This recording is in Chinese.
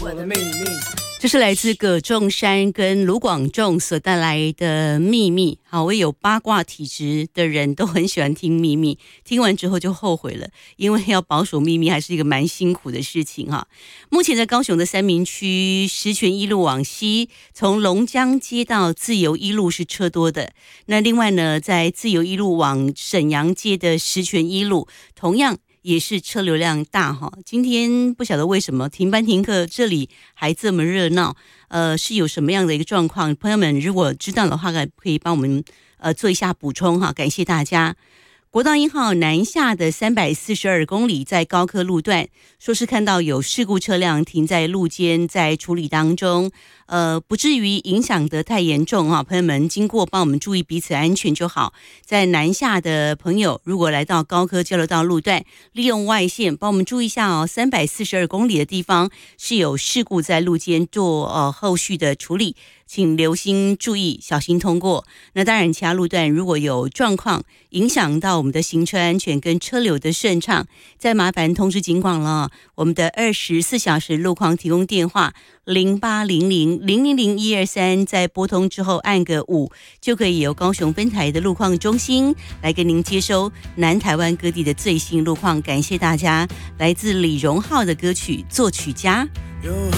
我的秘密。 这是来自葛仲山跟卢广仲所带来的秘密。好，我有八卦体质的人都很喜欢听秘密，听完之后就后悔了，因为要保守秘密还是一个蛮辛苦的事情哈。目前在高雄的三民区石泉一路往西，从龙江街到自由一路是车多的。那另外呢，在自由一路往沈阳街的石泉一路，同样也是车流量大哈，今天不晓得为什么停班停课，这里还这么热闹，是有什么样的一个状况？朋友们如果知道的话，可以帮我们做一下补充哈，感谢大家。国道1号南下的342公里，在高科路段，说是看到有事故车辆停在路肩，在处理当中，不至于影响得太严重啊。朋友们经过帮我们注意彼此安全就好。在南下的朋友，如果来到高科交流道路段，利用外线帮我们注意一下哦，342公里的地方是有事故在路肩做后续的处理，请留心注意，小心通过。那当然，其他路段如果有状况影响到我们的行车安全跟车流的顺畅，再麻烦通知警广了。我们的24小时路况提供电话0800000123，在拨通之后按个5，就可以由高雄分台的路况中心来跟您接收南台湾各地的最新路况。感谢大家，来自李荣浩的歌曲《作曲家》。